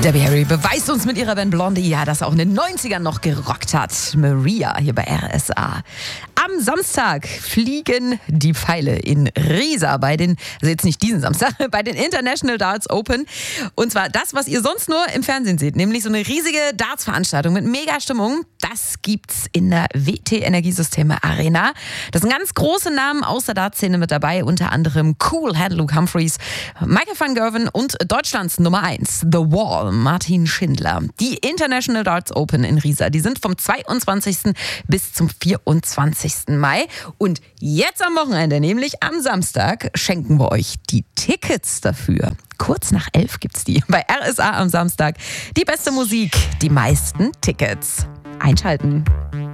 Debbie Harry beweist uns mit ihrer Band Blondie, ja, dass er auch in den 90ern noch gerockt hat. Maria hier bei RSA. Am Samstag fliegen die Pfeile in Riesa bei den, also jetzt nicht diesen Samstag, bei den International Darts Open. Und zwar das, was ihr sonst nur im Fernsehen seht, nämlich so eine riesige Darts-Veranstaltung mit Mega-Stimmung. Das gibt's in der WT Energiesysteme Arena. Das sind ganz große Namen aus der Darts-Szene mit dabei, unter anderem Cool Hand Luke Humphreys, Michael van Gerwen und Deutschlands Nummer 1, The Wall, Martin Schindler. Die International Darts Open in Riesa, die sind vom 22. bis zum 24. Mai. Und jetzt am Wochenende, nämlich am Samstag, schenken wir euch die Tickets dafür. Kurz nach 11 gibt's die bei RSA am Samstag. Die beste Musik, die meisten Tickets. Einschalten.